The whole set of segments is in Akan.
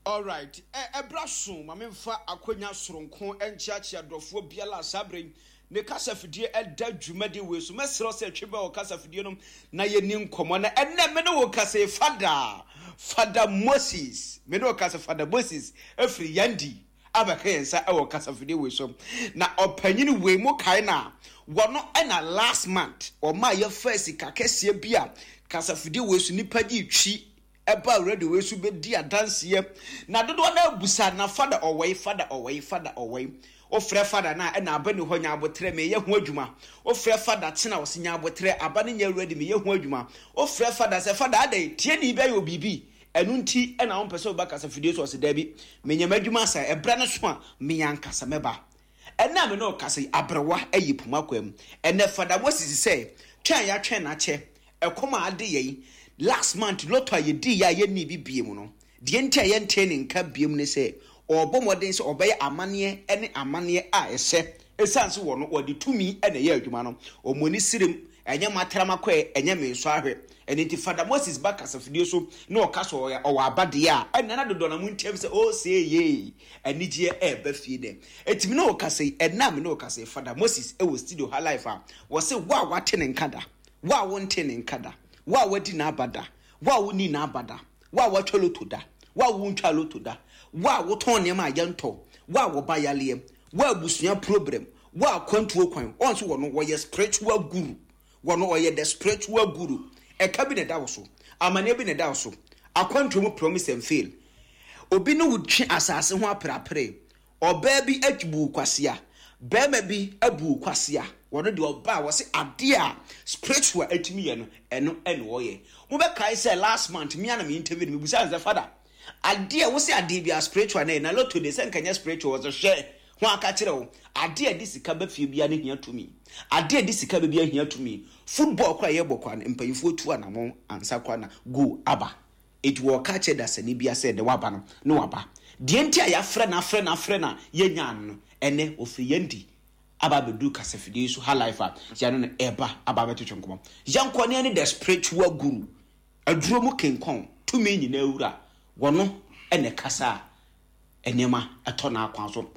All right. Ebraso, mamemfa akonya soronko enchiachia dofo biala sabre ne kasafidie eda dwumade we so mesro se twebe o kasafidie no na ye ni nkomo na enne me no kase fada Moses me no kase fada Moses afri yandi abakensa e wo kasafidie we so na opanyini we mu kai na wono na last month o ma ye first kakese bia kasafidie we so nipa gi twi eba already we su be di adanse na dodo na busa na fada away o frɛ fada na na abani ho nya abotre me ye ho adwuma o frɛ fada tena o sinya abotre abani nya ready me ye ho adwuma o frɛ fada se fada adai tie ni be yo bibi enu nti na wo pese oba kasa fidie so se da bi me nya madwuma sa ebra ne so a me yankasa meba ena me no kasa abrewa ayi puma kwam ene fada Moses say twan ya twen na che ekoma ade yi last month lotto ye di ya ye ni bibiem no de ntia ye ntene nka biem ne se obomoden se obeye amane ene amane a ese esanse wo no odi tumi ene ye adwuma no omoni sirem enye matrama kwe enye me so ahwe ene nti fada Moses bakasa fidie so na okaso o abade a ene na dodo na muntiam se o se ye anigye ba fie de etimi na okasa ena me na okasa fada Moses e wo studio ha life a wo se wa watene nkada wa wontene nkada wa wadi na abada wa woni na abada wa watwalo toda wa wuntwalo toda wa woton ne ma yento wa wo bayale wa busua problem wa kwantuo kwan onso wono wo ye spiritual guru wono wo ye the spiritual guru e cabinet da wo so amane bi ne da wo so akwantuo mu promise and fail obi no wutwe asase ho aprapre oba bi atbu kwasea bema bi abu kwasea wono de oba wo se ade a spiritual atimi ye no eno wo ye mo be kai say last month me ana me interview me busa nze father ade a wo se ade bi a spiritual na lotto de sen kanya spiritual was share ho aka kire wo ade a disika ba fie bia na hia tumi ade a disika ba bia hia tumi football kwa ye bokwa na mpanyifo tu anamo ansa kwa na go aba it wo ka che da sani bia se de waba no waba de ntia ya frɛ na ye nyan no ene ofri yandi aba bedu kasafidie so ha life a ya no eba aba betwetwe nkomo yanko ne ne the spiritual guru aduro mu kenkon tumi nyina ewura wono ene kasa enema etona akwan so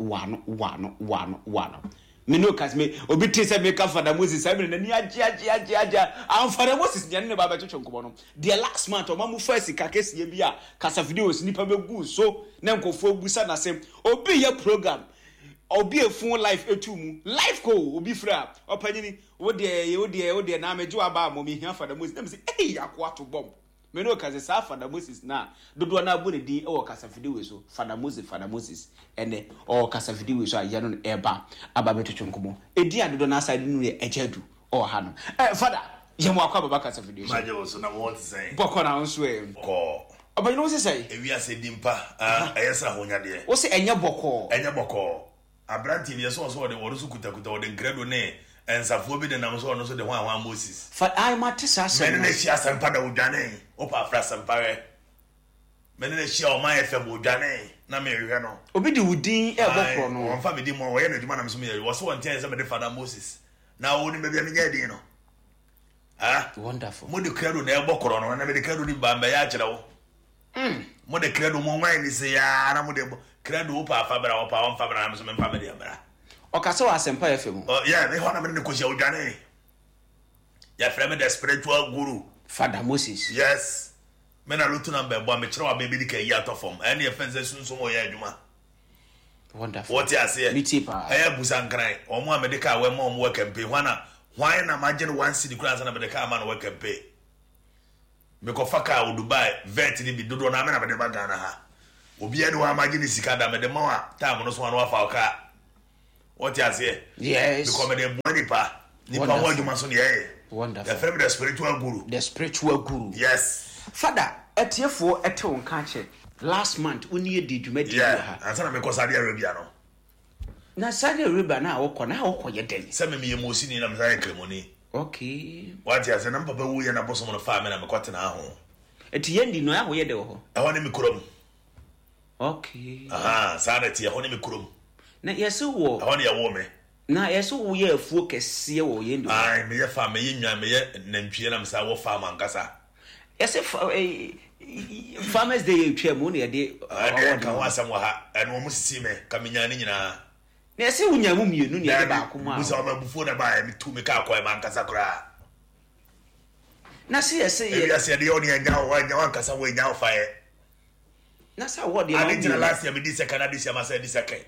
wano me no kas me obi te se me ka fada Moses sabe na ni agia am fada Moses nyane ne ba betwetwe nkomo no the last month o mamu first kakese bia kasafidie os nipa begu so na nkofo busa na sem obi ye program obi efun life etumu life ko obi fra opanyini wo de na meju aba mo mi hia fada Moses na me say yakwa to bomb me no kaze sa fada Moses na dodo na abu ne din e wo kasafidi we so fada Moses ene o kasafidi we so aye no eba aba betotwe nkomo edi adodo na aside nu e ejadu o ha no fada ye mo akwa baba kasafidi so maje wo so na what say boko na nso e ko obanyi no say ewi ase dimpa ayesa honyade wo se enye boko abranti bi so de wo so kutakuta wo de grado ne ensafo bi de nam so no so de ho Moses fa ai matisa se men ne shia sampa da odwane opa fra sampa we men ne shia o ma efe bo odwane na me hwe no obi di wudin e bokro no won fa bi di mo wo ye no djuma na me so me ye wo so won ten se me de fada Moses na wo ni me bia me nya din no wonderful mo de grado na e bokro no na me de grado ni ba mba ya kire wo mo de grado mo wan ni se ya na mo de grado opa fa bra opa won fa bra na me so me fa me de bra okase wa sempa FM yeah me hona me ne ko sia odwane ya frame the spiritual guru Father Moses yes me na lutu na mbebo me kire wa be bi ka yi atofom ene efense sunsun mo ya adwuma wonderful what you say mitipa busan kran omo amedika we mo wo campaign hwan na magene one city kura na medika ma na wo campaign me ko faka o Dubai vet ni bi dodo na me na me de bagana ha obi ade wa magene sika da me de ma wa time no so na wa fa ka what you say yes because me de body pa ni pa wo adwuma so ne ye wonderful the frame the spiritual guru yes father etiefo ete won ka che last month oni edi dwuma di ha ansana me ko Saudi Arabia no na Saudi Arabia na wo ye den se me ye mosi ni na me say kremoni okay what you say na papa wo ye na boso mo na fa me na me kwatena ho eti yendi no ya wo ye de ho e ho ne me kurom okay sanity e ho ne me kurom na yeso wo e ho ne ye wo me na yeso wo ye afuo kese wo yendi ai me ye fa me ye nwa me ye nantwie na me say wo fa mankasa yese Farmers Day twa mu ne de ka wa asam wa ha eno mo sisi me ka menya ni nyina na se wunya mu mienu ne de ba ko mu a bu so ma bufu na ba mi tu me ka ko e man kasa kura na se yese ye ya se de oni anya wa kasa wa nya fa ye na sa wo de I did last year me this second this year ma say this second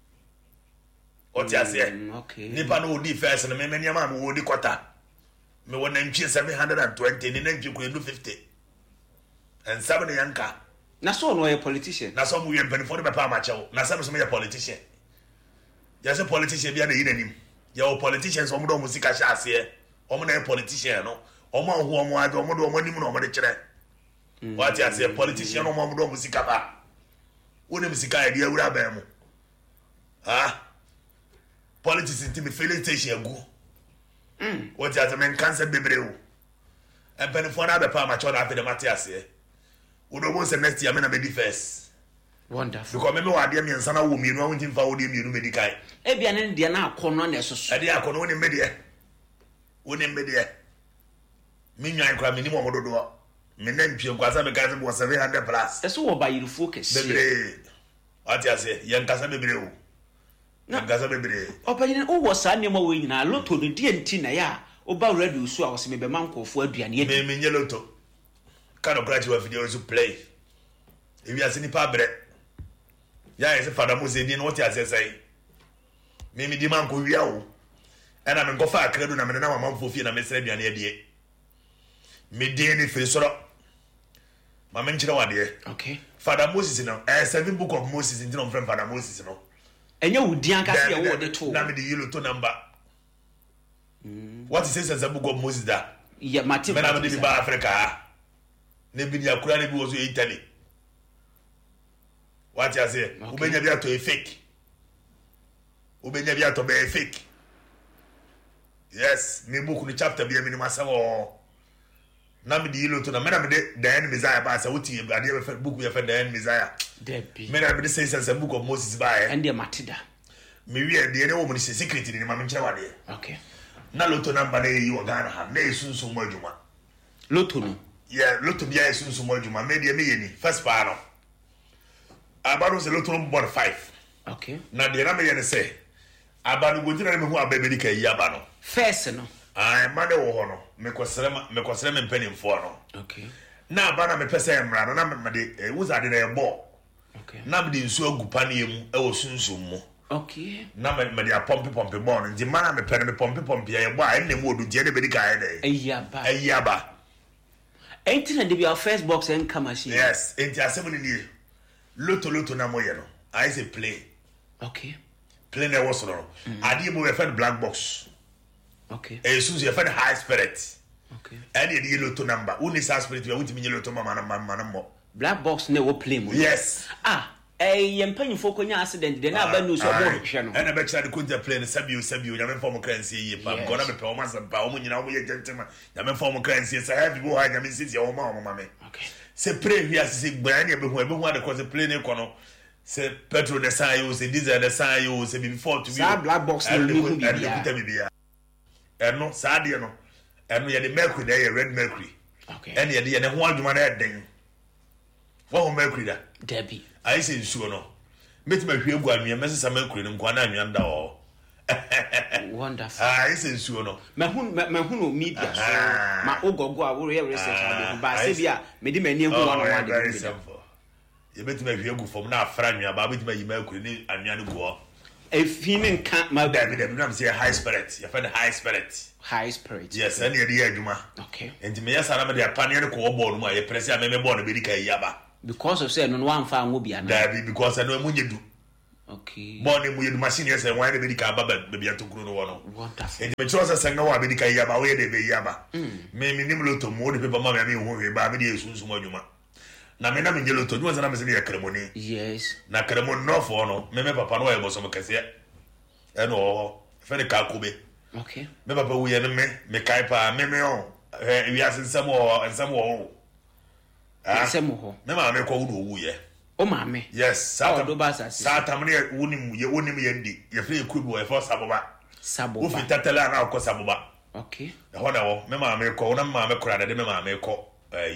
Otiase. Okay. Nipa no di first na me nyama me wo di quarter. Me won nantwie 720 ni nantwie ko 50. And 7 yanka. Na so no a politician. Na so mo yem penifo de be pa ma chewo. Na so me politician. Ya se politician bia na yi nanim. Ya o politicians o mo do musika sha ase. O mo na politician no. O mo ho o mo ade o mo do o mo nim no o mo de kire. What ya say politician o mo do musika ba. Wo ne musika ya dia wura ba mu. Ah. Politics in the filling station go. What you have men cancer bebreu. And penifo na be pa ma chona afi de Matthias here. We don't want next year me na be first. Wonderful. Because me wa de me nsa na wo mienu a wontim fa wo de mienu medical. E bia ne de na akono na soso. E de akono woni medie. Woni medie. Me nwan kra me ni mo mododo. Me na mpie kwasa me ka se bo 700 plus. Eso wo ba yiru focus. Bebre. What you say? Yan kasa bebreu. Na gaza bebre opanyin o wo sa nemo we nyina loto no die nti na ya o ba radio so a wo se me be mankofo aduane me me nye loto kind of graduate video to play if you are sini pa bre ya ese fada mo se ni no what you say me di manko wia wo ana me go fa akredo na me na mama mfo fie na me sere aduane adie me de ni firi soro mama nchira wade okay Father Moses no 7 book of Moses into no friend Father Moses no enye wudian ka se ye wo de to na me the yellow to number what it says as a book of Moses that yeah mate me na me di ba Africa ne bi dia kura ne bi wo so Italy what you say ubenya bia to fake ubenya bia to be fake yes me book no chapter bia me ni masawo na me di yellow to na me de Dan Messiah ba sa wuti ade be book be Dan Messiah Debbie. Me na be say as a book of Moses ba and the matida. Me wi de ne wo mo secret ni ma me nkyere wade. Okay. Na loto number na yi wo Ghana ha na esunsun mo adwuma. Loto no. Yeah, loto bia esunsun mo adwuma. Me de me ye ni first pa no. Abaro se loto no board 5. Okay. Na de na me ye ne say abano go jina me hu ababedi ka yi abano. First no. Ah, ma de wo ho no. Me kwesere me mpanimfo no. Okay. Na abana me pese emra no na me de wuza de na e bo. Okay. Na me de nsu agupa na yemu e wo sunsun mo. Okay. Na me de pompe bon ndi mana me pere me pompe ya bo a nne mo odu je de be di ka ya de. Ayaba. Enti na de be our first box and come machine. Yes, enti asem ni ni. Loto na mo ye no. I say play. Okay. Play na was no. Adi mo we find black box. Okay. E so you find high spirit. Okay. Any the loto number. Uni sa spirit we want me loto mama na mo. Black box na wo play mo. Yes. Yempanyfo konya accident de na ba news o bo hwe no. Na be kira de konja play na sabio ya me form currency ye pa. Gonna be pe o ma sampa o mo nyina o ye gentleman. Ya me form currency say have go ha ya me sisi o ma me. Okay. Se pray wi asisi gbran ya be hu ade ko se play ne ko no. Se petrol de san yo se diesel de san yo se before to be. Sa black box no mi hu bibia. Eno sa de no. Eno ye de mercury de ye red mercury. Okay. Eno ye de ne ho adwuma na den. Wo mercury da. Debbie. I say nsuo no. Metima hwe egu anwea mesesa mercury no nkwa na anwea nda o. Wonderful. I say nsuo no. Mahunu no media so ma ogogo a wo research ade ba se bia me di mani egu wan wan de. Ye metima hwe egu fom na afra anwea ba metima yi mercury ni anwea no go. Efi ne nka ma David na say high spirit. You find high spirit. High spirit. Yes, and ye dey adwuma. Okay. Enti me yasa na me dey apane ne ko bo no ma ye press ya me bo no be di kai yaba. Because of say no one fa ngo bia na. David because I know munyedu. Okay. Born in the machine yes and why the medical baba baby atokuru no wono. Wonderful. Enti me choose say no wa be di kai yaba we dey be yaba. Me nim loto mo de paper mama me hu we ba me dey sunsun adwuma. Na me na me loto dwo na me se dey kremoni. Yes. Na kremoni no for no me papa no e bo so me kase. E no fe ne ka kobe. Okay. Me papa we ye me kai pa me on. We asin some o. Semo ho. Me ma me ko wo wu ye. O ma me. Yes, Satam ne wonim ye ndi. Ye free kubu e for saboba. Wo fi tatala na ko saboba. Okay. E ho na wo me ma me ko na ma me kura de me ma me ko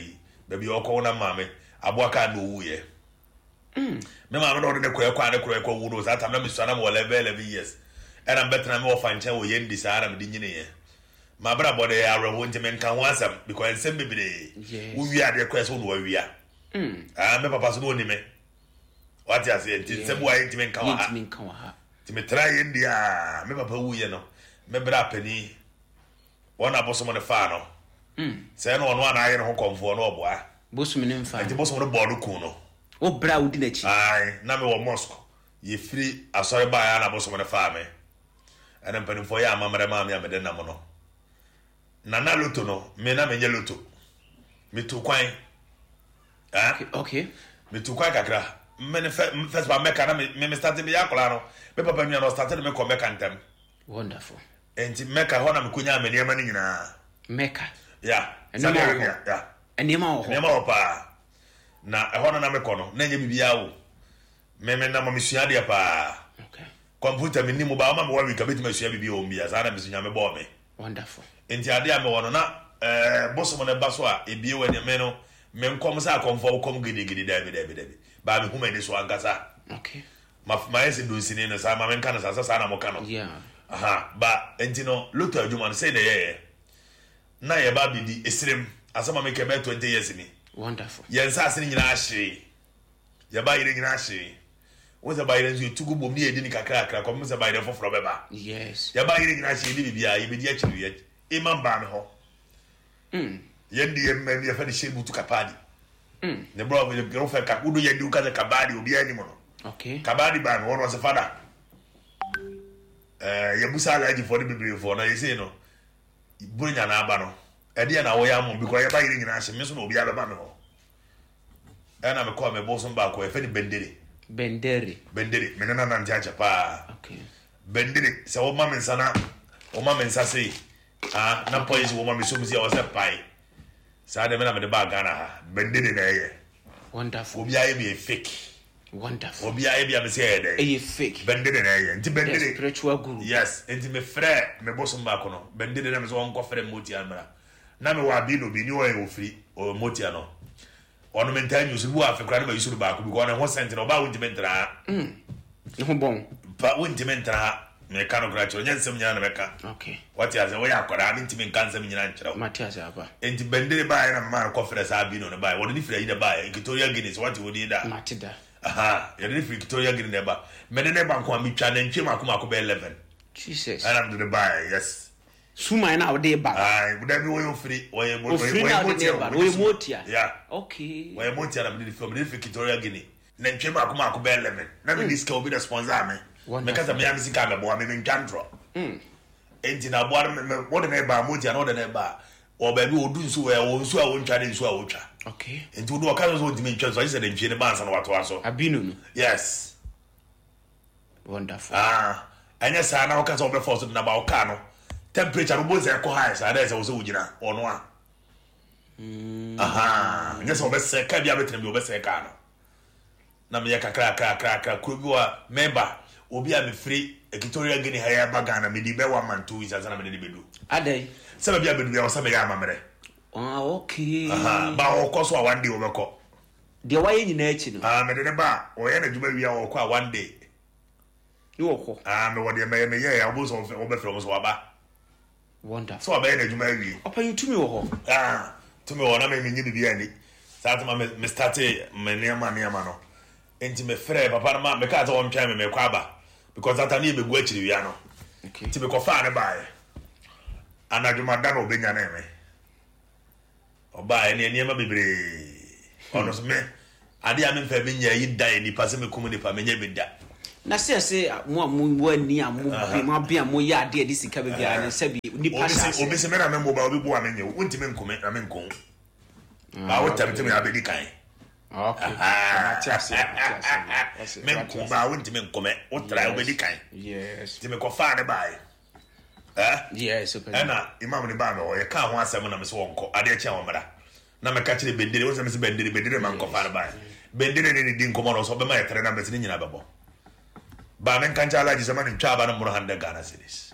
baby oko na mame aboaka no wuye me mame no de kwa wudo za tam na misana mo 11 years and I'm better na me ofanche wo yendi sa na me di nyine ye ma bra bode ya rewo ntime nka ho asam because ensem bebere wo wi ade kwa so no wa wi me papa so no ni me what you say nsem wa ntime nka wa ntime try yendi me papa wuye no me bra pani wona boso ne fa no say no ono na aye no komfo no oboa boso me ne fa nti boso no bodo ku no o bra udi na chi ai na me wo mosque ye free asori ba ya na boso ne fa me ana mpani fo ya amamre ma me amede na mo no na loto no me na menye loto me tu kwan okay me tu kwan kakra me first ba meka na me start me yakola no me papa nua no start me ko meka ntem wonderful enti meka ho na me kunya me niam ni nyina meka ya enema ho pa na ho na me ko no na nye bibia wo me na mo misua dia pa okay computer me ni mo ba ma me wa wi ka beti me sua bibia o mbia za na misunya me bo me wonderful enti ade ame wono na boso mo ne baso a ebie wani me no me nkom sa komfo kom gidi dabi ba me huma ni so angasa okay ma ese do sini no sa ma me nka na sa na mo ka no yeah ba enti no loto adwuma no say na ye na ye ba bidi esrem asama me ke be 20 years ni wonderful ye nsa ase ni nyina ahye ye ba yire nyina ahye wo se ba yire nso tugu bom ni edi ni kakra kom se ba yire foforo be ba yes ye ba yire nyina ahye ni bibia ye bedi achiru ye imam ba me ho yendi yemme mi afani shebu tu kapadi ne bro we go fa kakudu yendi ukaza kabadi obi ani mo no okay kabadi ba no was father ye busa alaji for the bible for na yese no bunya na aba no e de na wo ya mo because ye ba yire nyina ahye me so no obi aba me ho e na me ko me boso mba ko e fa ni bendere me na na njacha pa okay bendere se o ma mensa sei na police woman me so me see o se pai sa de me na me de ba Ghana ha bendere na ye wonderful obi aye be fake wonderful obi aye be am say e fake bendere na ye nti bendere spiritual guru yes nti me frɛ me boso mba ko no bendere na me so won ko frɛ moti amra na me wa bi no bi ni o e ofri o moti ano ono me ntanyu so bu afekra na ma yusuru ba ko bi ko na ho sent na oba wonti mentra ho bon pa wonti mentra me kanu gracho nyensem nya na meka okay what ya say we akwara mi ntimi nkansem nyina nkyerɛ Matias aba enti bendere ba ya na ma ko frɛ sa bi no ba wo ni frɛ yi da ba Victoria Guinness what wo di da matida ya ni frɛ Victoria Guinness ba me ne ba nko mi twa na ntwe mako be 11 Jesus and I'm the buy yes suma na wo de ba would that be way free way motia yeah okay way motia na me frɛ Victoria Guinness na ntwe mako be 11 na me disc will be the sponsor me me kasa me amisi ka me bo me ntwantro enti na bo me wo de na ba motia na wo de na ba o ba bi odu nsu we wo nsu a wo ntwa de nsu a wo twa okay enti wo do ka so ntimi ntwa so ise de ntwe ne ba ansa na wato aso abinu no yes wonderful anya sa na wo ka so be force na ba wo ka no temperature no bo ze ko high sa da se wo so wugina ono a anya so be se ka bia betre bi wo be se ka no na me ya kakra kuro bi wa member obi a me free Victoria Guinness haya bagana me di be 1 man 2 weeks asana me de bedu adai se bia bedu ya osa me ya mamre okay ba o ko so a one day obeko de waye nyina achi no me de ba o ye na djuma wi ya o ko a one day ni wo ko me wo de me ye ya obo so obe from so aba wonderful so aba ye na djuma wi opa yutumi wo ho tumi wo na me nyi bi ani sa ta me start me niama no enti me frɛ papa na ma me ka ta won twa me kwa ba because that ani be gu akiri wi ano okay ti me ko fa ne bae anadwuma da no benya na me oba ene niema bebre ono so me ade a me mfa benya yi da ni pa se me kum ni pa menya be da na se mo wani amu be mo bia mo ya ade adi sika be bia ne se bi ni pa sha obi se me na me mo ba obi bo a menya wonti me nkume na me nkon ba wo tam te me abedi kan okay Matias men kumba wonti men kome o try obedi kan yes ti me ko fa ne bae yes na imam ne ba me o ye ka ho asem na me so wonko ade achi awomra na me ka kire bendere wo se me se bendere man ko fa ne bae bendere ne di nkomo no so be ma yetere na besi nyina bebo ba men kan chala ji sama ne twa ba na muro hande Ghana series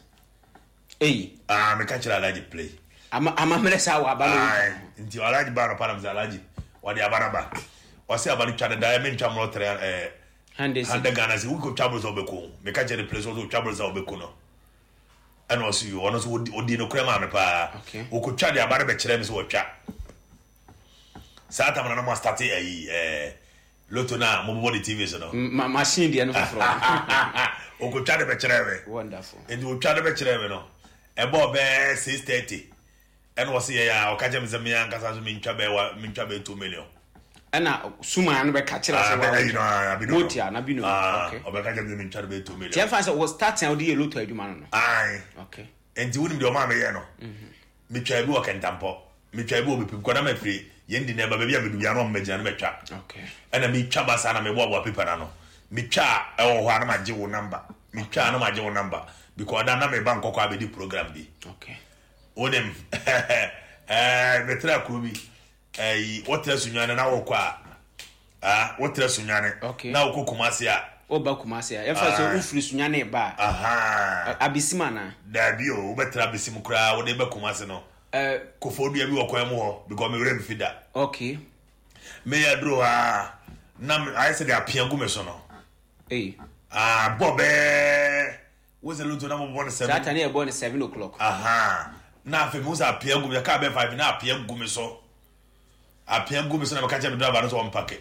me ka kire alaji play ama mele sa wa ba no nti alaji ba no para mza alaji wadi abanaba wasi abani twa da me ntwa mro tre hande Ghana si uko twa so obeko me ka je replace so twa so obeko no and also you ono so odi no krema me pa uko twa de abare be kire me so twa sa ta na mo start loto na mo body TV so no machine de no fro uko twa de be kire me wonderful and uko twa de be kire me no ebo be 630 and was ya o ka je me se me ankasa so me ntwa be 2 million ana suma no be ka kire se wa motia na bino okay obeka je me ntwa be 2 million tie fa was starting out the loto aduma no ai okay enti woni de o ma me ye no me twa bi o kentampo me twa bi o be pim na me free yendi na ba bia me du ya no me gina na me twa okay ana me twa ba sa na me bo paper na no me twa e wo ho na ma je wo number me twa na ma je wo number because da na me bank kokko abedi program bi okay onem me tra ko bi wotra sunwane na wo kwa wotra sunwane na wo Kumasi a oba Kumasi a e fa so ufri sunwane ba abisima na da bi o betra abisim kura wo de be Kumasi no kofodu ya bi wo kwan mu ho because me were fida okay me ya dro na I said ya piangu me so no bobe was a lot na mo born 7 Saturday e born 7 o'clock na fe me was a piangu ya ka be 5 na piangu me so apiangu me so na makacha me driver no so ompake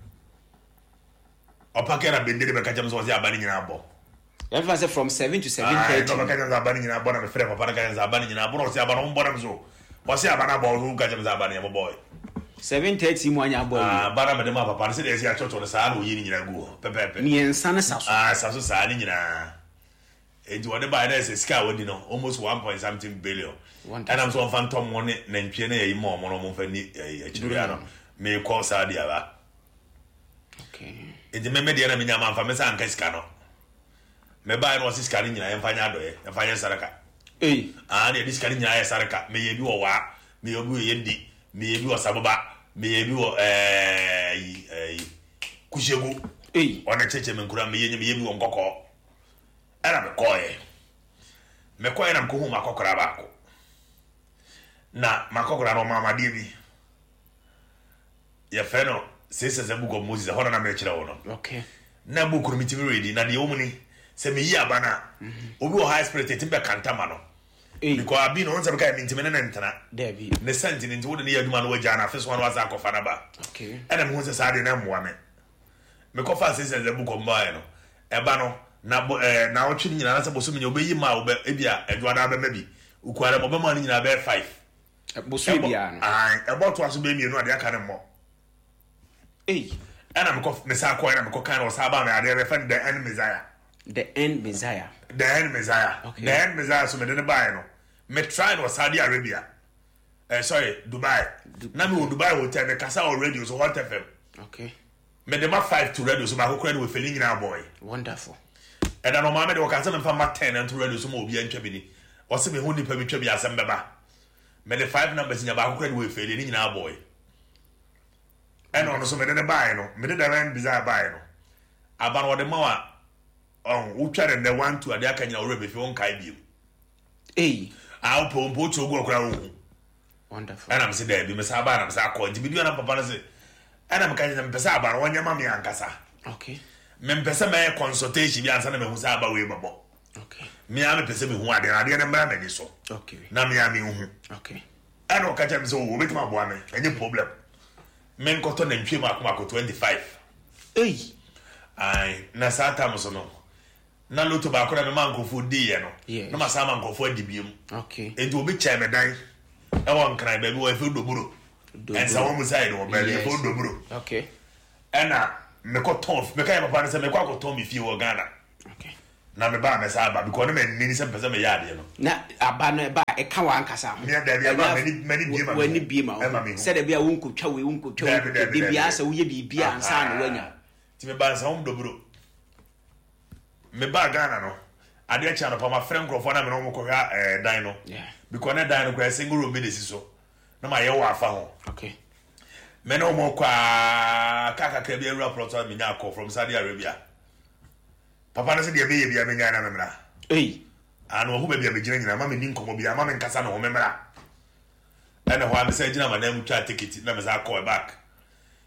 opake na bendere makacha me so was ya bani nyina abo everyone say from 7 to 7:30 no makacha za bani nyina abo na me frere papa na kacha za bani nyina abo no so ya bani mbona me so was ya bani abo so kacha me za bani abo boy 7:30 mu anya abo bana me de ma papa se de ya chocho no sa na oyi nyina gu pepepe ni ensa na saso saso sa ni nyina eji wode ba na se sika wodi no almost 1.something billion and I'm so phantom money na ntwe na yi mo mo fa ni achiri no me call Saudi aba okay eji me de na me nya manfa me sa anka sika no me ba no sika ni nyina emfa nya do e emfa nya saraka na de sika ni nyina ya saraka me ye bi wo wa me ye bi ye ndi me ye bi wo sababa me ye bi wo kushegu ona cheche me nkura me ye bi wo nkoko era me koye na mko hu makokora bako na makokora no mama divi ya feno sese ze bugo Moses hona na mechira wono okay na buku mitimi ready na de omuni se me yi abana obi o high spirit timbe kantama no because abi no onse beka mitimi na ntana David ne senti nti wo de ya aduma no waja na feso no wasa akofa na ba okay ena me hu se saade na mmoa me kofa sese ze bugo mbae no eba no na otwe nyina na sebo so me obeyi ma obe ebia edwada be mabi ukware mo be ma nyina be 5 boso ebia no eboto aso be mienu ade aka ne mo ana me sa ko na me ko kan o sa ba me ade be fan the end Messiah okay. The end Messiah so me de buy no me try no Saudi Arabia sorry Dubai na me Dubai hotel me kasa already so Hot FM okay me de ma 5 to radio so ma ko kran we feli nyina boy wonderful and no mama de wakanse me fa 10 and to radio so mo obi antwa bi ni o se me hu nipa bi twa bi asem beba me the 5 numbers nya ba ko kran we feli ni nyina boy and on so me de buy no me de ran bizarre buy no aban wo de ma wo twa de 1 2 ade aka nyina wo be fi won kai bi a po to go kra wo wonderful and am se there bi me sa ba na me sa ko nti bi na papa na se and am ka nyina me pesa aban wo nya ma me ankasa okay me pesa me consultation bi ansa na me hu sa ba we babo okay me am pesa me hu ade na mbra me ni so okay na me am hu okay and o ka tell me so wo betima bo ame any problem me nkoto na ntwe ma ko 25 ai na sata mo so no na loto ba ko na me man ko fu di ye no na ma sa man ko fu adibiem okay enti obi che me dan e won kran ba bi wo fe doburo en sa wo mu side wo ba bi fe doburo okay ena me ko ton me kai papa ne se me kwa ko ton mi fi wo Ghana okay na me ba me sa ba because me ni se pese me yade no na aba no ba e ka wa nkasa me da bia ba me ni bia ma se da bia wonko twa we de bia sa wo ye bibia ansa na wanya ti me ba sa doburo me ba Ghana no ade acha no pa ma friend crofo na me no mo ko hwa dan no because na dan no kwa single room be desi so na ma ye wa afa ho okay me no mo kwa kaka ka bia ru protocol me nya call from Saudi Arabia papa na se de be ye bia me nya na memra anu ho be bia me gina nyina ma me ni nkomo bia ma me nkasa no ho memra ene ho am se gina ma na mu twa ticket na me sa call back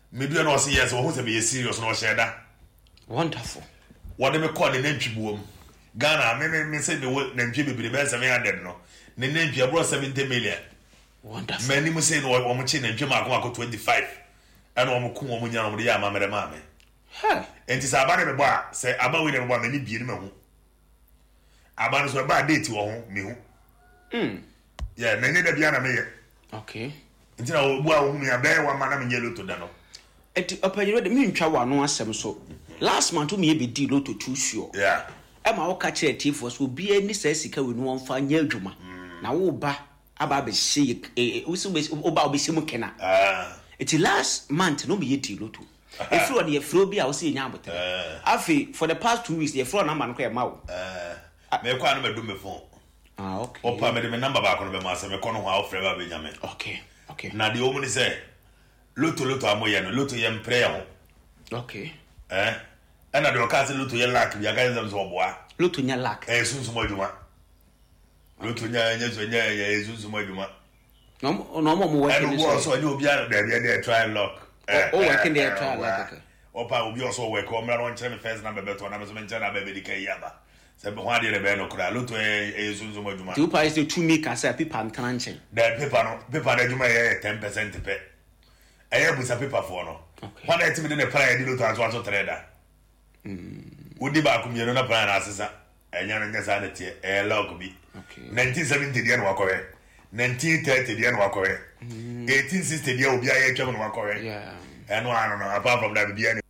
maybe no say yes wo say be serious no share da wonderful what dem call the nantwi buom Ghana me say me nantwi bibiri be 700 no ne nantwi abro 70 million wonderful many mo say no wo mo chi nantwi mako 25 and wo mo ko wo mo nya no de ya mamere mame ha enti sa aba ne me bo a say aba we ne me bo me ni bie ne me hu aba no so ba date wo ho me hu yeah na ne da bia na me ye okay enti na wo bu a wo hu me abai wa ma na me nye loto da no enti opanyiro de me ntwa wa no asem so last month me be di loto too sure yeah ema wo ka kire tifo so bi ani sa sika we no wonfa nya adwuma na wo ba aba be hye wo ba obi simu kena enti last month no me di loto if you on your flow bi a wo se nya abote afi for the past 2 weeks the flow number no kwa ma wo me kwa no me do me phone okay opa me de me number ba ko no be ma se me ko no ho a ofre ba be nya me okay na de o mu ni say loto amoye no loto ye prayer ho okay ana de o ka se loto ye lack bi aga zam so boa loto nya lack sunsu mo adwuma loto nya so nya ye sunsu mo adwuma no mo working this so nya obi ara da bia dey try lock working there try lock opa obi also work o mra won chere me first number beto na me so me chere na be di kai yaba se be ho ade re be no kra loto sunsu mo adwuma two price to make as a paper and crunching the paper na adwuma ye 10% pe busa paper for no when I tell me the prayer di loto aso trader udi ba ku miero na prayer na asesa enya na nyasa na tie lock bi 1970 dia no wakowe 1930 dia no wakowe 1860 dia obi aye twem no wakowe eno no apart from that bia ni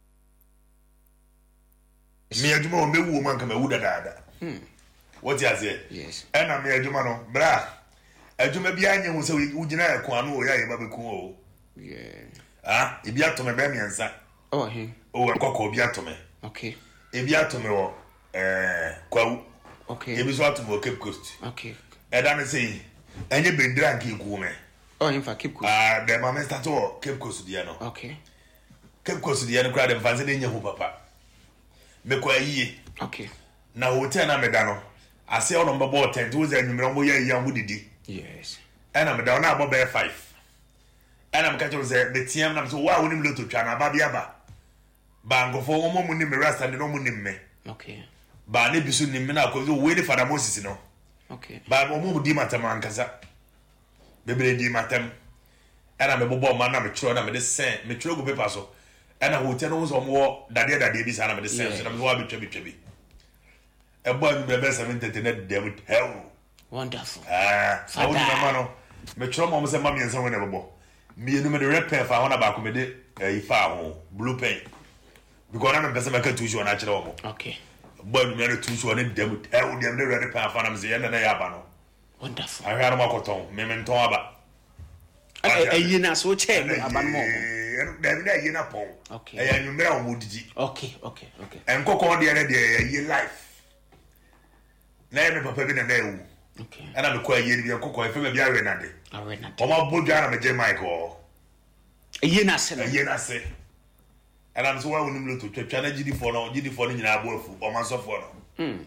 mi adwuma o mewu o man ka mewu dada what you say yes ena mi adwuma no bra adwuma bia anye hu se ugina ya ko anu o ya ye ba be ku o ebi atome be miensa kokko obi atome okay ebi atome wo kwawu okay ebi so atome wo Cape Coast okay eda me sei enye bendra nke ku me in fact Cape Coast the mama start wo Cape Coast dia no okay Cape Coast dia no kra dem fanse de nya hu papa me kwa yie okay na hotel na me da no ase ono mbabo tent wo za nwumre mo ye ya hu didi yes ena me da na abo be 5 ena me ka tell say the team na so wa wonim loto twa na ba bia ba ngofo omo munim rasta de no munim me okay ba ne bisu nim me na ko we de Father Moses no okay ba omo di matam ankasa bebere di matam ena me bobo ma na me chiro na me de sen me chiro go paper so ena hotel no so mo dade bi sa na me de sen so na me wa betwa bi ebo ni bebe 730 na dem hell wonderful so ni mama no me chiro mo se ma mi ensa we na bobo me enu me de red pen fa ho na ba ko me de ifa ho blue pen because na me pese me ka tuju na kire wo okay but me na tuju na dem hell dem de red pen fa na me se ye na ya ba no wonderful ahia no makoton me nton aba ayi na so che aba no mo dem na ayi na pon okay ayi nwumra o modiji okay enkoko de na de ayi life na me papa bi na ewu okay ana me ko ayi bi enkoko efe me bi awe na de o ma bodwa na me je Michael ayi na se ana me so wa wonim loto twatwa na gidi4 no nyina aboafu o ma so fo no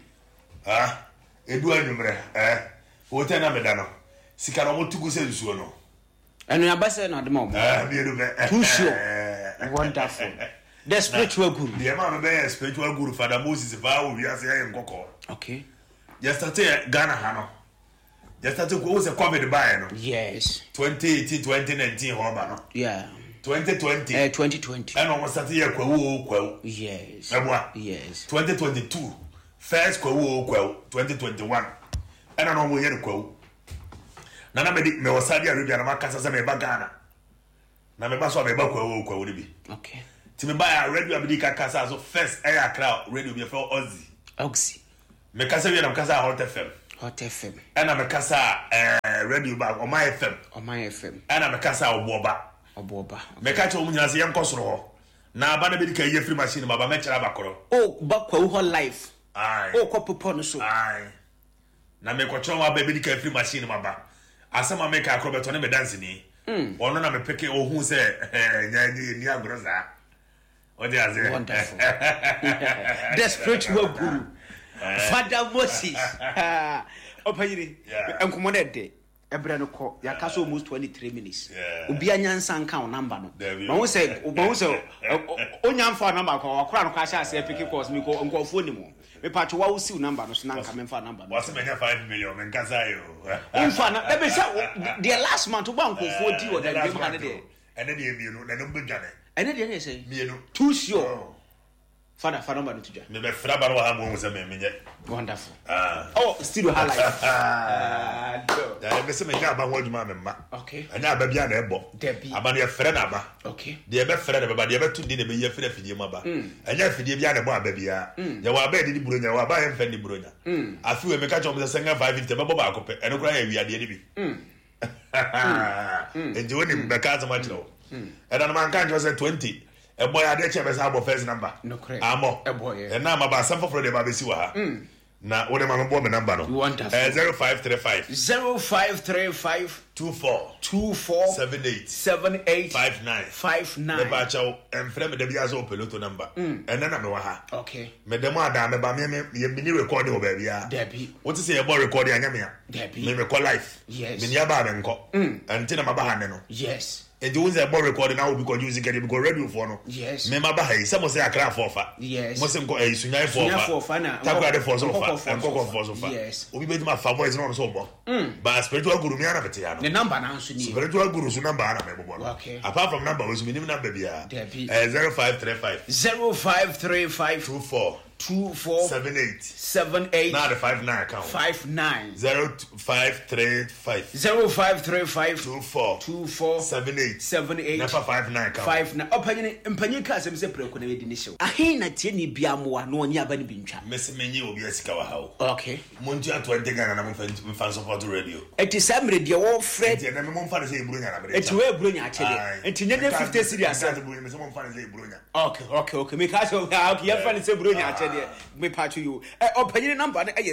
edu anwumre hotel na me da no sika no motugu se nsuo no enu abase na de mo too sure wonderful the spiritual guru the man be spiritual guru Father Moses ba wo wiase ya nkoko okay yesterday Ghana ha no yesterday ko was a COVID by no yes 2018 2019 ho ba no yeah 2020 2020 and almost start here kwawu yes yes 2022 first kwawu 2021 and no mo yer kwawu na me was Saudi Arabia na makasa se me ba Ghana na me ba so me ba kwawu ni bi okay ti me ba ya radio abidi kasa so first air crowd radio be for Oxy me kasa we na kasa Hot FM ana me kasa radio ba Oma FM ana me kasa oboba me ka che o munyase yen kosoro ho na aba na be di ka ye free machine baba me kira bakoro ba kwawu ho life ko popo no so na me ko che wa ba be di ka free machine baba asema me ka akro beto ne me dance ni ono na me peke ohun se nya ni agroza o de aze wonderful the spiritual guru Father Moses opanyiri enkomo de Ebrano call ya kaso almost 23 minutes. Obi anyansa nka o number no. Ma wo say onyam fa number ko akora no kwa sha say pick course me ko nko phone ni mo. Me patcho wa wo si number no so na nka me fa number no. What's menya 5 million men kasa yo. Unfa na e be say the last month wo bank ko 40 or the game han there. And then you know na no bedwane. And then say me no too sure. Father number to ja. Me be fra ba wa mo say me menye. Wonderful. Oh, still highlight. Da be say me nya ba ho adwuma me ma. Okay. Anya ba bia na ebo. Aba na ye frɛ na ba. Okay. De be frɛ na ba de be tu di na be ye frɛ fidie ma ba. Anya fidie bia na ebo aba bia. Ya wa ba di buronya wa ba ye mfa di buronya. Afi we me ka chom say 550 be bo ba akopɛ. Eno kura ya wiade ni bi. Enje woni be ka zama kiro. Eda na man kan jo say 20. A boy I did check about first number. No correct. Amo. A boy. And now my son for the baby see wa. Na what am I going number no? 0535 24 78 59. Me ba chaw em frame de bia so peloto number. And then me wa ha. Okay. Me dem ada me ba me ni record o ba bia. Debbie. What is say boy record anya me a? Debbie. Me call life. Yes. Me ni aba me nko. Until na ba ha ne no. Yes. And you say about recording now because you get it because radio for no. Yes. Me ma ba hai some say akra for fa. Yes. Mo say ko e sunya for fa na. Takwa de for so fa. And ko for so fa. Yes. Obi be ma fa voice no so bo. But spiritual guru me ana bete ya no. The number na so ni. Spiritual guru so number ana me bo. Okay. Apart from number we so minimum number bia. 0535 24 78 now the 59 account 0535 24 78 never 59 account 59 opanyine ka asem se preko na wedi ni hyew ahin na tie ni bia moa na onye aba ni bi ntwa mesi menyi obi asika wa hawo okay montu ato Ghana na mo fan support radio eti samre de wo fred eti na me mo fa de se eburo nya na be eti we eburo nya achede eti nye 50 serious me se mo fa de se eburo nya okay me ka so okay ya fa de se eburo nya achede me patch you opanyine number na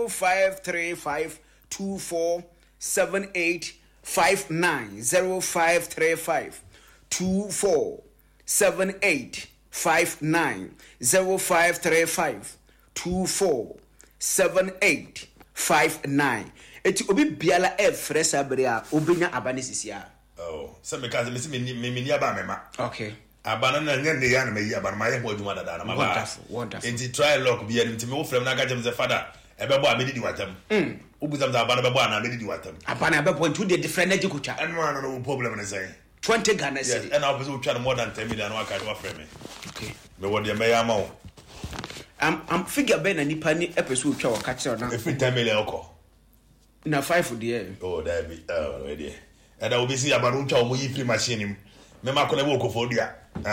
0535 24 78 59 0535 24 78 59 0535 24 78 59 eti obi biala fresh abre a obenya abane sisia so me ka me ni aba me ma okay abana na nya ne ya na me yi abana ma ye ho adwuma dada na ma ba wonderful enti try lock bi ya enti me wo frem na ka jem ze father ebe bo amedi di watam ubuzam za abana be bo na amedi di watam abana be bo into the different energy kucha and no problem na say 20 Ghana cedi and I was trying more than 10 million wa ka wa frame okay me wo de me ya ma wo am figure be na nipa ni episode twa wa ka kire na every 10 million oko na 5 there that be ready and I will be see abana twa o mo yi free machine me ma ko na wo ko fodia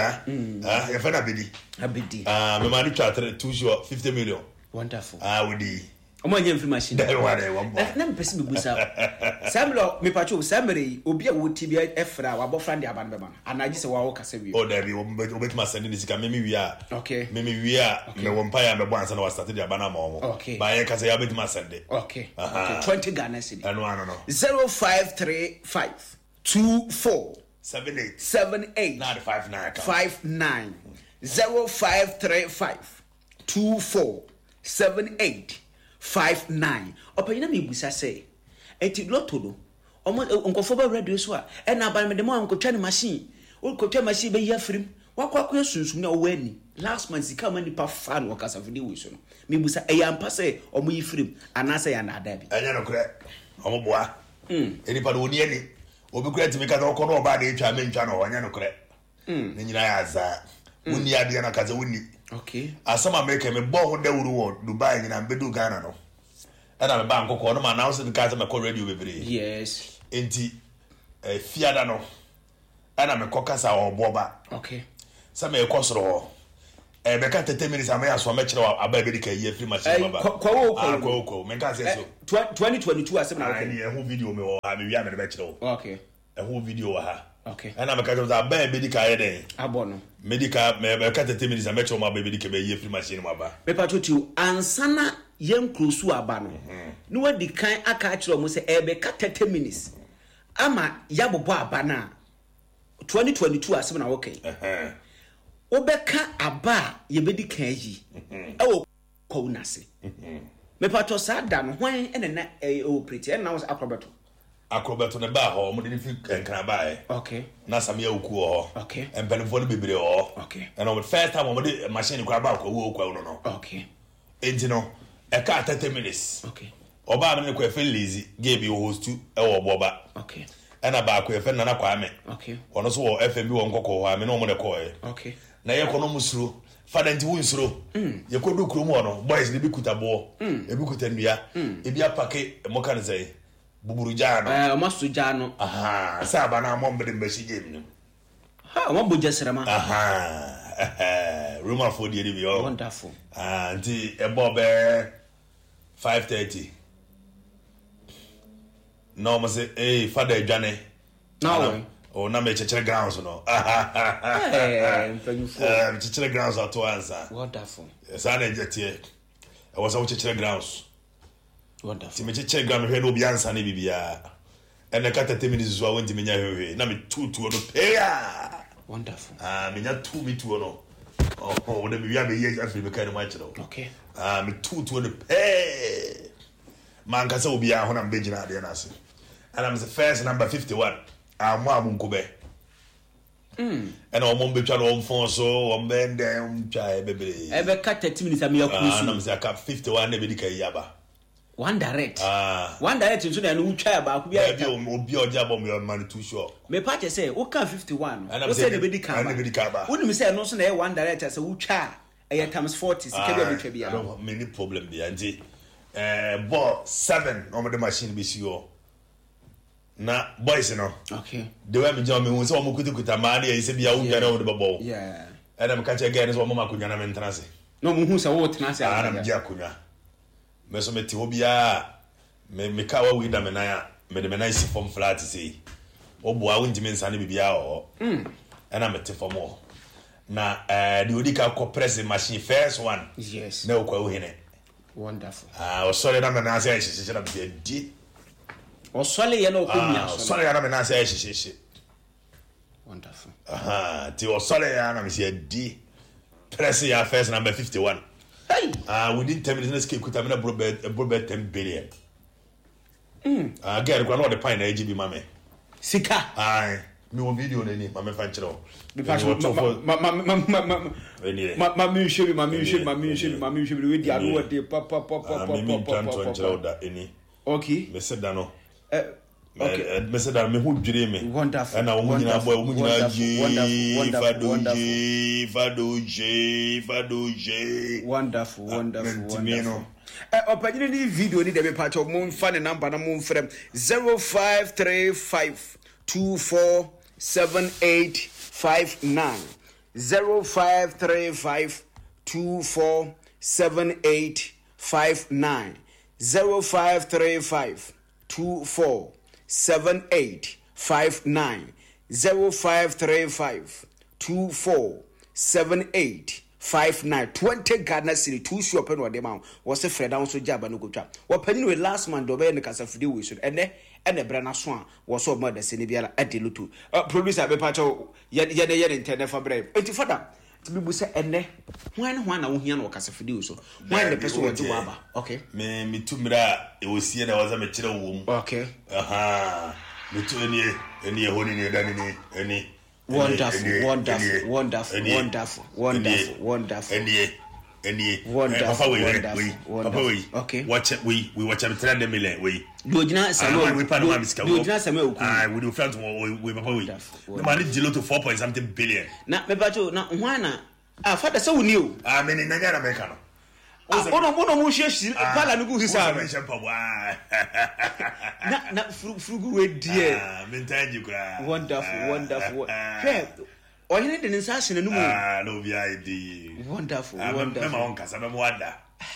e fa na bedi abedi me ma ni twa 50 million wonderful we di omanye mfi machine that one one na mpesi me busa samlo me pacho samre obi a wo tibia efra wa bofra ndi aban be ma anaji se wa wo kasa wi that be obetuma send ni sika me wi a okay me wi a me wo mpa ya me bo ansa na wa start di aban ama omo ba ye kasa ya obetuma send okay 20 Ghana cedi no 0535 24 78 not 59 59 0535 24 78 59 opanyina me busa say eti lotto do omo nkofo ba radio so a na aban me de mo ankotwa ne machine o kotwa machine be ya firim wakwa sunsum na o wani last month sika mani pa fan wakasa fidi we so no me busa e ya mpa say omo yi firim anasa ya na ada bi anya no kre omo boa eni pa do ni ani obi kre timi ka do ko no ba de twa me ntwa no anya no kre ne nyina ya za woni ade na kaza woni okay asama make me bo ho dawuru wo Dubai nyina bedu Ghana no ana me ba nkoko no ma na so ka me call radio bebre yes enti fiada no ana me kokasa oboba okay sama e kosoro be ka 30 minutes ama ya so me kire aba be dika ye free machine baba ko me ka say so 2022 asem na okay e ho video me wo ha me wi ame be kire wo okay e ho video wa ha okay ana me ka say aba be dika ye den abono medical me ka 30 minutes ama kire ma be dika be ye free machine baba me patroti ansana yem krosu aba no no wadi kan aka kire mo say e be ka 30 minutes ama yabobo aba na 2022 asem na okay obeka aba ye bedi kan yi e ko unase me pato sa da no hwan ene na operate na was akrobato akrobato ne ba ho mo de fi enkran ba okay na samia oku ho okay empenfo no bebre ho okay and on the first time mo de machine kwa ba kwa wo kwa no okay enti no e ka 30 minutes okay oba me kwa fe lazy game you host e wo boba okay ena ba kwa fe nana kwa me okay ono so wo FMB wo nkoko ho ame no mo ne ko okay na ye kono musuro fada nti wunsuro ye kodu krum ho no boys ne bi kuta bo e bi kuta nua e bi apake mo kan say buburu jano masu jano aha saba na mo mbede mbashi game no ha mo boja serama aha Roma for the bi o wonderful nti e bobe 5:30 no mo say fada edwane now o na me chechere grounds no chechere grounds ato ansa wonderful sa na jetie e was a chechere grounds wonderful ti me chechere ground hwe no bi ansa ne bibia e na kata 10 minutes so a wonti menya hwe na me tutu no peya wonderful menya tu mi tu no oh de bibia be ye afi me kan ma chiro okay me tutu no pe man ka se obi a ho na mbe gina de na ase and I'm the first number 51 amwa amunkobe and o mo betwa no mfon so o mbende umtwa ebebe ebe ka 30 minutes am yakusu na mse aka 51 na bedika yaba one direct nso na no utwa ba ku bia obi oja bom yo man too sure me pa che say o ka 51 o say na bedika ba wonu me say no so na one direct say utwa e times 40 sika bia betwa bia no many problem bia nti ball 7 on the machine be sure na boys no okay the way me jam me won say o kuta ma na e se bia wo gana wo de babo yeah and am catch again so mama kunya na me ntanase no mu hu say wo tenase na me dia kunya me so me ti obia me ka wa wi da me na ya me de me na isi form flat say obo a wonti me nsa na bibia o and am te form o na the odika ko press machine first one yes na ko hene wonderful o sorry na me na say shishishira na bia di o sole ye no ko mia so sorry na me na say shishishi wonderful ti o sole ya na me say di press ya first number 51 hey within 10 minutes na kuta me na bro 10 billion again kwa no the pine na AGB mame sika me wo video na ni mame fan chiro me pa so ma mi shebe we di anu de pa okay me said that no okay me said that me hu dwire me wonderful and na wo nyina boy wo nyina fadoje wonderful opanyine ni video ni de me pa cho mo fa ne number na mo mfrem 0535247859 0535247859 0535247859 0535247859 20 Ghana city 2 shop no de ma was Fred down so jaba no go twa wopani we last man do be ne kasa fide we so ene bra na so a was so mother se ne biara adelutu producer be pa cho ye internet for brave enti fada to be say ene hwan na wo hia na kasa fide we so hwan the person wo ji waba okay me tumira e wosie na waza me kire wo mu okay me tu eni honi ne dani ni eni wonderful Papa we okay watch we watch am 300 million we Dojina Samuel we part of Miska Dojina Samuel we do friends we Papa we the money jilo to 4 point something billion na me bacho na hwana father say woni o me ni nanya na meka no ono mu hyehyiri pala no gu hisa na frugu we die me ntanji kura wonderful hey oyine de nsa hye na mu no bi ID wonderful me ma won kasa me mo wada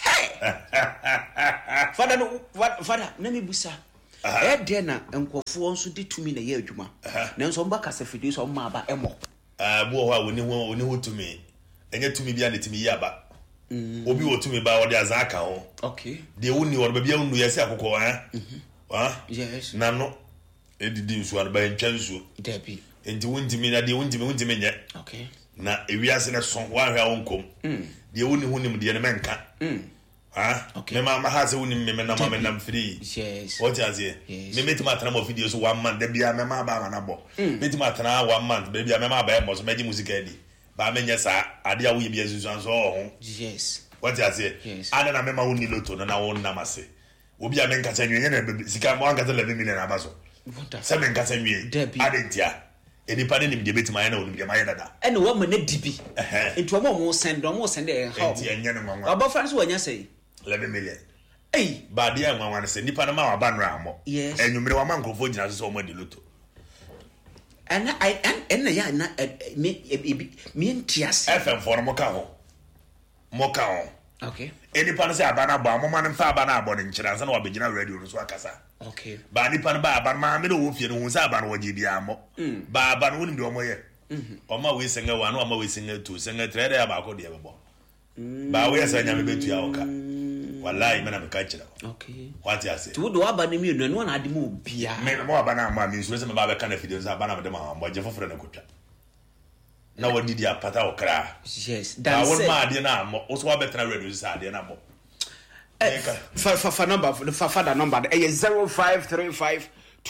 father na me busa de na enkofo nso de tumi na ye adwuma na nso mba kasa fidi so ma ba emo bo ho a woni ho tumi enye tumi bia na tumi yaba obi wo tumi ba wo de azaka ho okay de woni wo bia unu yesi akoko yes na no edidi nsu an ba ntwa nsu debi enti wontimi na de wontimi nye okay na ewiase na so wa hwa wonkom de woni hu nim de ne menka Me ma ha se woni me na ma me nam free. Yes. What you say? Me meet ma tana mo video so 1 month. Dey bia me ma ba na bo. Meet ma tana 1 month. Be bia me ma ba mo so me di music edi. Ba me nya sa ade a wo ye bia susu so ho. Yes. What you say? Yes. Ana na me ma woni loto na won na mase. Obi a me nka sa nwie na sika mo anka 11 million abaso. Se me nka sa nwie. Ade ntia. Enipa ne nim de betima ya na onim de maye dada. Ene wo ma na dibi. Enti mo send e how. Enti enye no nwanwa. Abofan so wanya say 11 million. Hey, ba dia nwanwa ne se nipa na ma wa ban ramo. Yes. Enwumre wa man krofo gina so mo de loto. And ya na me ntiase. FM for mo ka ho. Mo ka ho. Okay. Enipa no se abana bo amoma ne fa abana abo ne nkyira nsa na wa begina radio no so akasa. Okay. Ba nipa no ba aban ma me no wo fie no hu se abana wo bia mo. Ba aban wo nim de omo ye. Oma we senga wa no oma we senga tu senga trade ya ba ko de bebo. Ba we sa nya me betu ya oka. Wallahi me na me ka kira. Okay. What you say? Tu do aba ne mi no na ade mu bia. Me mo abana ma me so se me ba be kana video za abana me de ma mo je foforo na kotwa. Na wadi dia pata okra. Yes. That's it. Ma ade na mo so wa betra radio za ade na mo. For number for the number 0535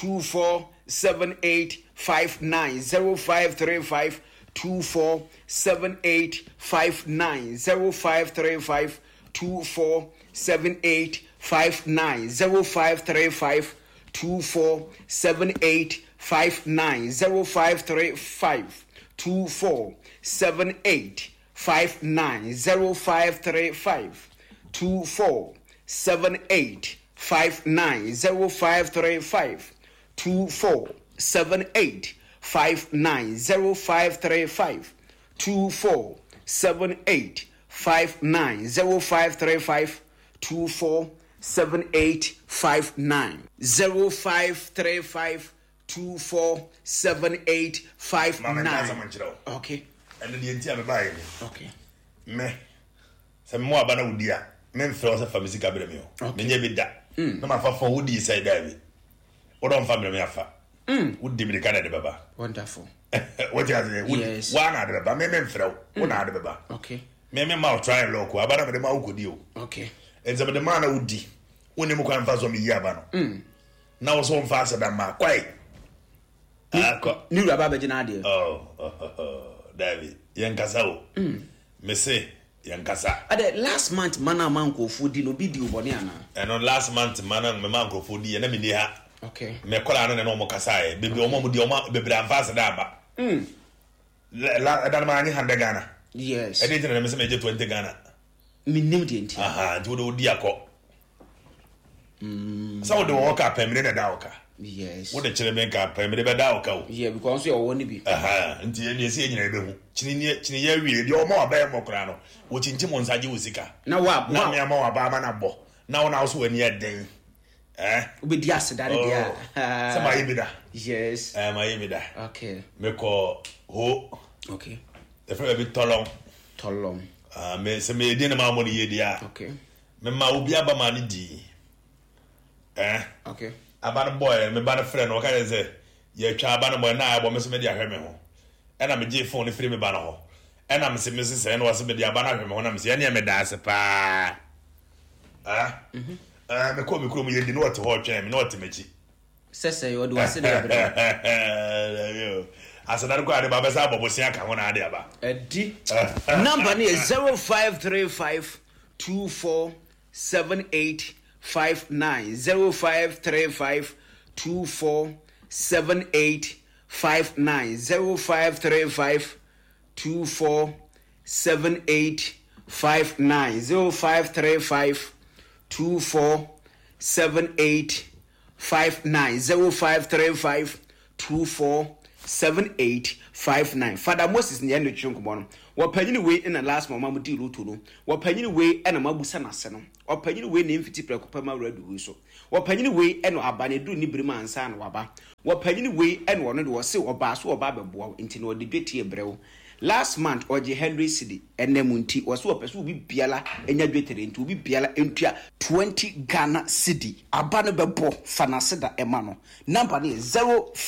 247859 0535 247859 0535 247859 0535 247859 0535 247859 0535 247859 0535 247859 0535 247859 0535 247859 0535 247859 Okay. And the entire buy. Okay. Me. Some more abana udia. Men froze fa music abre me o. Me nye bi da. No ma fa fo wudi say David. O don fa me afa. Wudi me kana de baba. Wonderful. What you say? Yes. One ade baba me fro. Wo na ade baba. Okay. Me ma try lock abana me de ma ukodi o. Okay. Enza me de ma na wudi. Woni mu kwan fa so me yi aba no. Na wo so mfa sa da ma kwai. Ni raba be gina ade. David, yankasa o. Me say yankasa. Ade last month mana manko fudi no bi di obone ana. No last month mana me manko fudi na me ni ha. Okay. Me kola no no mo kasa e. Bebi omo mu di omo bebi anfasa da ba. La dan ma ni hande Ghana. Yes. E dey me say me je 20 Ghana. Me nim di enti. Nti wo di akọ. So wo de wo ka pemire na da wo ka. Yes. Wo de kire me ka pemire be da wo ka o. Yeah, because you won bi. Nti e si enyina ebe hu. Chini ye wi de omo aba mo kra no. Wo chinchi mo nsaje wo sika. Na wa na me ma wa ba ma na bo. Na wo na so wani eden. Obi di aseda dia. Se ma yi bi da. Yes. Ma yi bi da. Okay. Me ko ho. Okay. The friend be tolong. Me se me di na ma mo ni ye dia. Okay. Me ma obi aba ma ni di. Okay. About boy, me bad friend, what can I say? Ye try about boy now, but Miss Media heard me home. And I'm a J phone free me banner. And I'm saying Mrs. and was media banner when I'm saying, me that's a pa. Me call me crew, you didn't know what to watch him, not to meet you. Say, you do I say, I said, I'm going to Babasa, but was Yanka when I did about a D. Number is 0535 247859 0535 247859 0535 247859 0535 247859 0535 247859 Father Moses ni eno chunkumo no wo panyini we in the last mama mu di ruto no wo panyini we ena mabusa na se no wo panyini we ne mfiti prekopa ma radu so wo panyini we eno abane du ni birima ansa na waba wo panyini we eno no de wo se oba so oba beboa nti no de dweti ebrewo last month oje Henry City enemu nti wo so opeso bi biala enya dwetere nti obi biala entua 20 Ghana cedi abane bebo fanaseda ema no number ni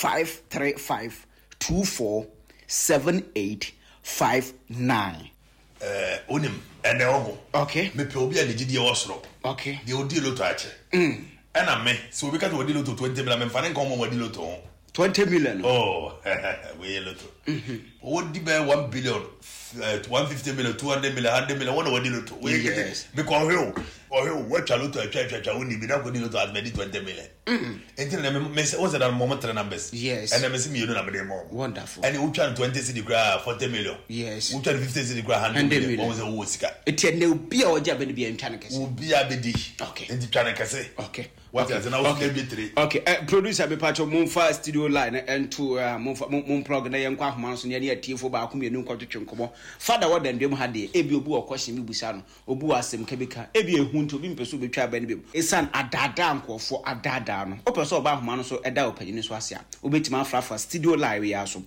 0535 247859 onim ene oho okay me pe obi a legidi wosoro okay de odi loto ache ena me so obi ka to odi loto 20 million me mfa ne nko mo odi loto 20 million oh we loto odi be 1 billion 150 million 200 million 100 million one odi loto we yes because what loto acha oni bi na ko odi loto as me 20 million enti na me what's that moment numbers yes and me see me you know na me more wonderful and you try 20 cedi gra 40 million yes you try 50 cedi gra 100 million what was the wosika etienne obi a oja be bi ntwa ne kese obi abedi okay enti twa ne kese okay what is now okay be okay producer be patcho mum first studio line and to mum plug na yenkwa ahoma so ne ya tiefo ba ko mienu nkotwetwe nkomo father what dem ha de ebi obi okwhye mi busa no obi asem kabika ebi ehu nto obi mpeso betwa ba ne be esan adada nkofo adada no opeso oba ahoma no so eda opanyini so ase a obetima afrafa studio line we aso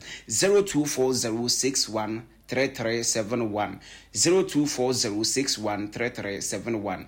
024061 3371 0240613371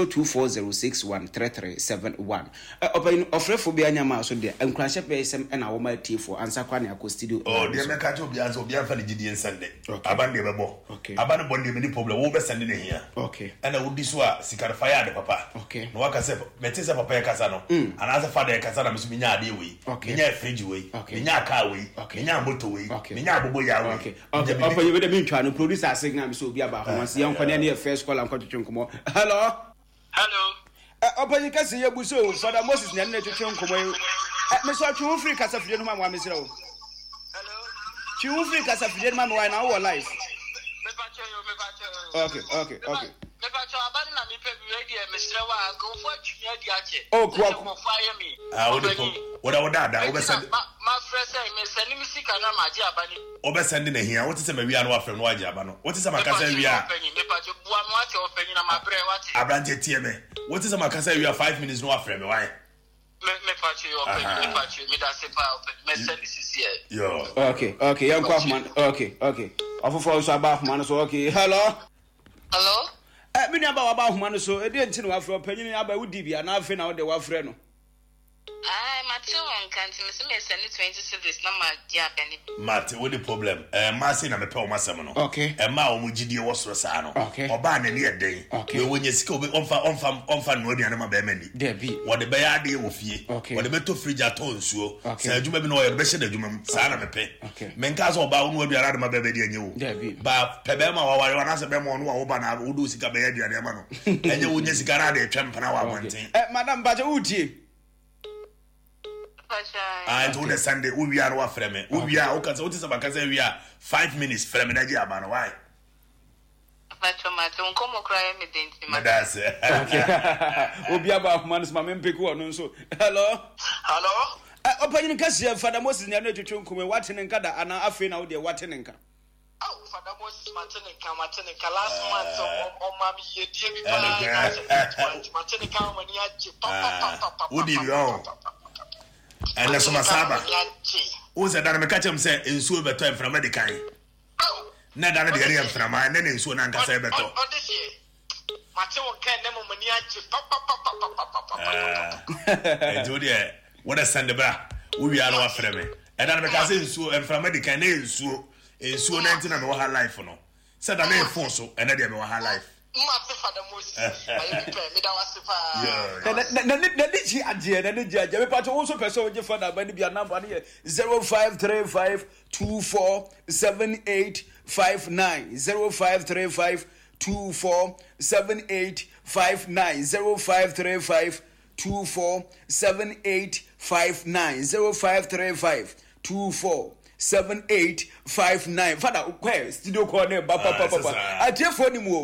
0240613371 open ofrefo bi anyama so de enkurahye pesem na wo ma tiefo ansa kwa ne akọ studio oh de me ka to bi ansa obi anfa le gidi nsande aban de bebo aban bo de me ni problem wo be sande ne hia okay ana wo di so a sikar fire de papa okay no waka se metese papa ya kasa no ana za father ya kasa na mesu nya ade we nya fridge we nya car we nya motor we nya abobo ya we okay open we de me ntwa no producer signal so obi aba ho se yankwane ne first call anko twetwe nkomo hello open ka se yebuso father Moses ne ne twetwe nkomo me so atwe free kasa fide no ma mo mesira o hello twe free kasa fide no ma mo na wo live me pacho okay me pacho abani na mi pe bi radio mesira wa go fo atwia di ache oh kwa mo fire me what da wo be send ma fresh me send mi sika na ma ji abani wo be send ne hia what say me wia no afem no aje aba no what say makasa wia me pacho bua no ache ofanyi na ma bre wate abrante tie me what say makasa wia 5 minutes no afem me why me pacho yo ofanyi me pacho me da se pa ofanyi me send this here yo okay yankwa ahoma okay ofofo so aba ahoma no so okay hello me ni aba aba ahoma no so e de ntini wa afro panyini aba wudi bia na afi na wo de wa afre no Mate won kanti me send 20 cities na ma dia beni Mate what the problem ma say na me pe o masem no okay ma o mu gidie wo soro sa no oba na ne yeden we wonya sika obi onfa no aduane ma be mani there be wo de be ya de wo fie wo de be to fridge aton nsuo sa adwuma bi no wo be hye da adwuma mu sa na me pe men ka so oba wo no aduane ma be be de anyewo ba pe be ma wa ware na se be mo no wo ba na wo do sika be ya aduane ma no enye wonya sika na de twem pana wa bonten madam baje udie and on the Sunday we are wa frame we are o kan say what is about say we are 5 minutes frame na ji aba no why Macho nkomo cry me denti ma that's okay obi aba ahoma no ma mempeku ono nso hello opanyin kasi father Moses ne na twetwe nkomo wate ne nka da ana afi na wo de wate ne nka father Moses matene last month o ma mi ye die bi pa matene ka ma ni aje papa odi yo and let's masaba o se da me ka chem say ensuo beto enframa de kan na da na de area enframa na na ensuo na nka say beto o de sie mate won kan na mo mani aje papa ejodi e what a send bra we are no aframe e da na me ka say ensuo enframa de kan na ensuo na ntina me wa ha life no se da na e phone so e na de me wa ha life Mate father Moses ayi me da wasifa na ji aje me pato wo so person wo je father ba ni bia number ne 0535247859 0535247859 0535247859 0535247859 father where studio call ne ba atiefo ni mu